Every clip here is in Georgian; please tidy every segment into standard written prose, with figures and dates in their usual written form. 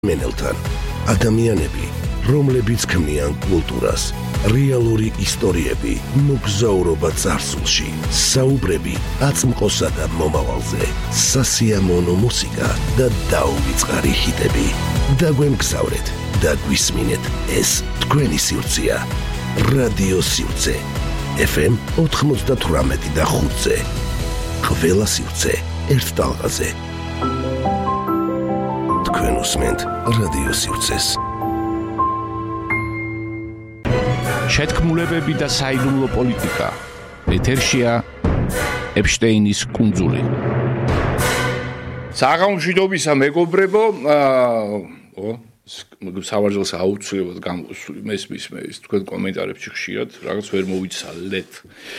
მენელთან ადამიანები, რომლებიც ქმნიან კულტურას, რეალური ისტორიები, მოგზაურობა წარსულში, საუბრები აწმყოსა და მომავალზე, სასიამოვნო მუსიკა და დაუვიწყარი ჰიტები. დაგვემგზავრეთ და გვისმინეთ ეს თქვენი სივრცეა. რადიო სივრცე FM 98.5-ზე. ყველა სივრცე ერთ ტალღაზე. თქვენ უსმენთ რადიო სივრცეს. შეთქმულებები და საიდუმლო პოლიტიკა. ეთერშია ეპშტეინის კუნძული. საღამოშიდობისა მეგობრებო, სავარძელს აუცილებლად გამოსული მესმის მე ის თქვენ კომენტარებში ხშირად რაღაც ვერ მოვიცალეთ.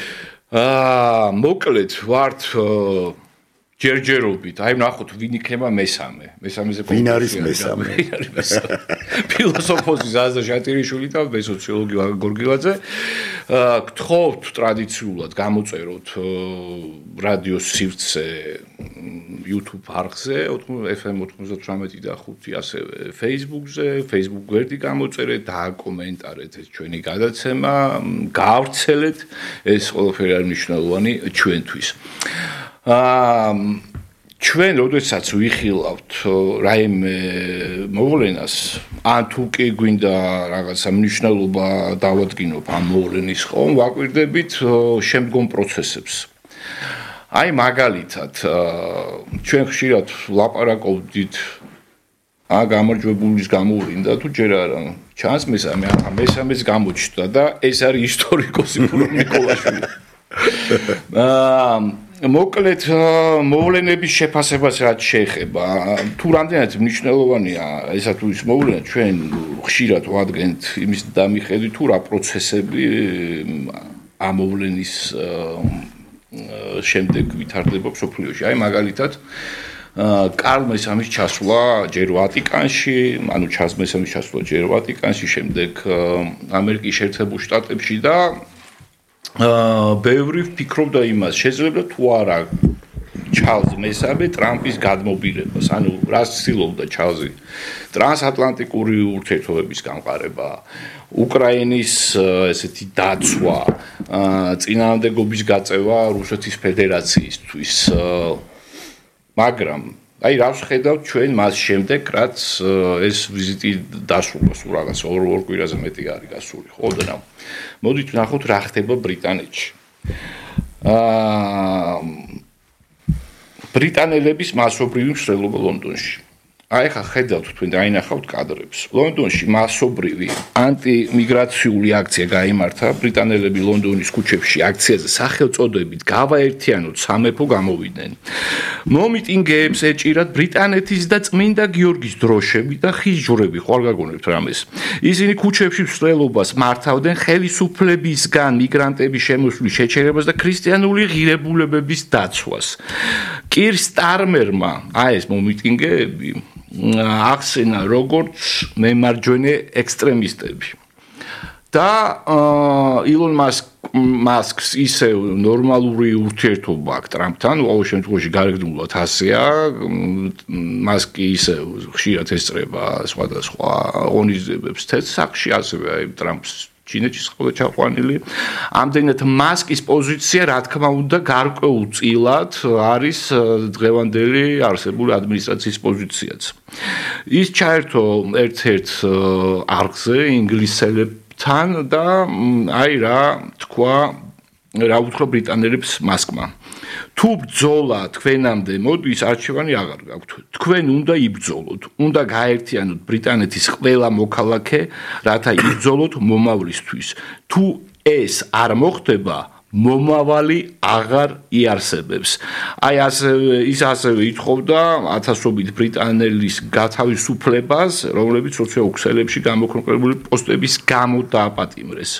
მოკლედ ვართ ჯერჯერობით, აი ნახოთ ვინ იქნება მესამე. მესამეზე ვინ არის მესამე? ფილოსოფოსი ზაზა ჟატირიშვილი და სოციოლოგი ვაგა გორგილაძე. გთხოვთ ტრადიციულად გამოწეროთ რადიო სივრცე YouTube არხზე, FM 98 და 5, ასევე Facebook-ზე, Facebook გვერდი გამოწერეთ, დააკომენტარეთ ეს ჩვენი გადაცემა, გაავრცელეთ, ეს ყველაფერი არის მნიშვნელოვანი ჩვენთვის. ჩვენ როდესაც ვიხილავთ რაიმე მოვლენას, ან თუ კი გვინდა რაღაცა მნიშვნელობა დავადგინოთ ამ მოვლენის ხომ, ვაკვირდებით შემდგომ პროცესებს. აი მაგალითად, ჩვენ ხშირად ვლაპარაკობდით გამარჯვებულის გამოვლინდა თუ ჯერ არა ჩანს მესამეც გამოჩნდა და ეს არის ისტორიკოსი ფულო ნიკოლაშვილი. მოკლედ მოვლენების შეფასებას რაც შეეხება, თუ რამდენად მნიშვნელოვანია ესა თუ ის მოვლენა, ჩვენ ხშირად ვადგენთ იმის დამიხედვით თუ რა პროცესები ამ მოვლენის შემდეგ ვითარდება მსოფლიოში. აი მაგალითად კარლ მესამის ჩასვლა ჯერ ვატიკანში, ანუ ჩარლზ მესამის ჩასვლა ჯერ ვატიკანში, შემდეგ ამერიკის შეერთებულ შტატებში და ბევრი ფიქრობდა იმას, შეიძლება თუ არა ჩარლზ მესამე ტრამპის გადმობირებას, ანუ რას ცდილობდა ჩარლზი? ტრანსატლანტიკური ურთიერთობების გამყარება, უკრაინის ესეთი დაცვა, წინააღმდეგობის გაწევა რუსეთის ფედერაციისთვის. მაგრამ აი რა ვხედავთ ჩვენ მას შემდეგ, რაც ეს ვიზიტი დასრულდა, სულ რაღაც ორ კვირაზე მეტი არის გასული, ხო და მოდით ვნახოთ რა ხდება ბრიტანეთში. ბრიტანელების მასობრივი მსვლელობა ლონდონში. აი ხა ხედავთ თქვენ დაინახავთ კადრებს. ლონდონში მასობრივი ანტიმიგრაციული აქცია გაიმართა. ბრიტანელები ლონდონის ქუჩებში აქციაზე სახელწოდებით გავაერთიანოთ სამეფო გამოვიდნენ. მომიტინგეებს ეჭირათ ბრიტანეთის და წმინდა გიორგის დროშები და ხის ჯვრები, ხო არ გაგონებთ რამეს. ისინი ქუჩებში მსვლელობას მართავდნენ ხელისუფლებისგან მიგრანტების შემოსვლის შეჩერებას და ქრისტიანული ღირებულებების დაცვას. კირ სტარმერმა აი ეს მომიტინგეები ახსენა როგორც მემარჯვენე ექსტრემისტები. და ილონ მასკს ისევ ნორმალური ურთიერთობა აქვს ტრამპთან, ყოველ შემთხვევაში გარეგნულად ასეა. მასკი ისევ ხშირად ესწრება სხვადასხვა ღონისძიებებს თეთრსახში, ასევე აი ტრამპს ჩინეთში ყოლა ჩაყვანილი. ამდენად მასკის პოზიცია, რა თქმა უნდა, გარკვეულწილად არის დღევანდელი არსებული ადმინისტრაციის პოზიციაც. ის ჩაერთო ერთ-ერთ არხზე ინგლისელებთან და აი რა თქვა, რა უთხრა ბრიტანელებს მასკმა. თუ ბრძოლა თქვენამდე მოდის, არჩევანი აღარ გაქვთ. თქვენ უნდა იბრძოლოთ, უნდა გაერთიანოთ ბრიტანეთის ყველა მოქალაქე, რათა იბრძოლოთ მომავლისთვის. თუ ეს არ მოხდება, მომავალი აღარ იარსებებს. აი ის ასევე ითხოვდა ათასობით ბრიტანელის გათავისუფლებას, რომლებიც როცა უქსელებში გამოქვეყნებული პოსტების გამო დააპატიმრეს.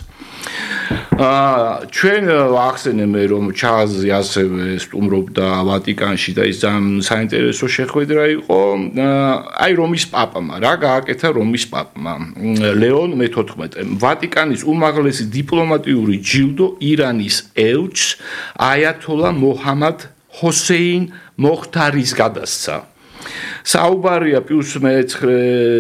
ჩვენ ახსენებთ რომ ჩარლზი ასევე სტუმრობდა ვატიკანში და ის ძალიან საინტერესო შეხვედრა იყო. აი რომის პაპმა, რა გააკეთა რომის პაპმა? ლეონ მე-14 ვატიკანის უმაღლესი დიპლომატიური ჯილდო ირანის ელჩს აიათოლა მოჰამად ჰოსეინ მოხთარის გადასცა. საუბარია პიუს მე-9